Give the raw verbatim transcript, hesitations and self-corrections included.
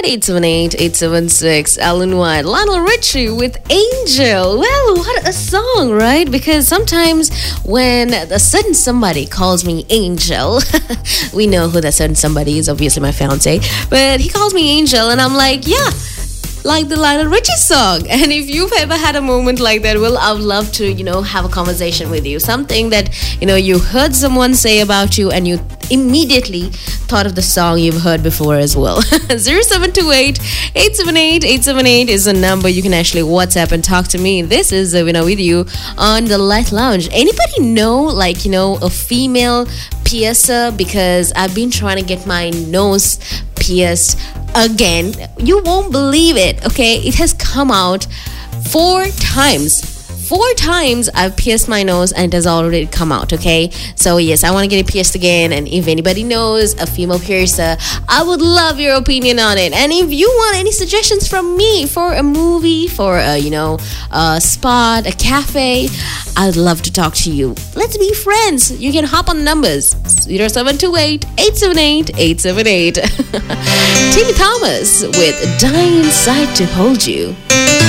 eight seven eight, eight seven six. Alan White, Lionel Richie with Angel. Well, what a song, right? Because sometimes when a certain somebody calls me Angel, we know who that certain somebody is, obviously my fiance, but he calls me Angel and I'm like, yeah, like the Lionel Richie song. And if you've ever had a moment like that, well, I would love to, you know, have a conversation with you. Something that, you know, you heard someone say about you and you immediately thought of the song you've heard before as well. zero seven two eight, eight seven eight, eight seven eight is a number you can actually WhatsApp and talk to me. This is Zavina with you on the Light Lounge. Anybody know, like, you know, a female piercer? Because I've been trying to get my nose pierced again. You won't believe it, okay? It has come out four times. Four times I've pierced my nose and it has already come out, okay? So yes, I want to get it pierced again. And if anybody knows a female piercer, I would love your opinion on it. And if you want any suggestions from me for a movie, for a, you know, a spot, a cafe, I'd love to talk to you. Let's be friends. You can hop on the numbers zero seven two eight, eight seven eight, eight seven eight. Timmy Thomas with Dying Inside to Hold You.